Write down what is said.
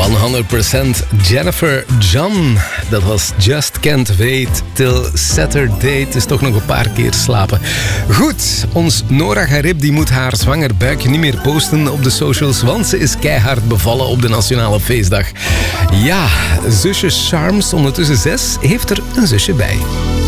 100% Jennifer John. Dat was Just Can't Wait Till Saturday. Het is toch nog een paar keer slapen. Goed, ons Nora Garib die moet haar zwanger buikje niet meer posten op de socials, want ze is keihard bevallen op de Nationale Feestdag. Ja, zusje Charms, ondertussen 6, heeft er een zusje bij.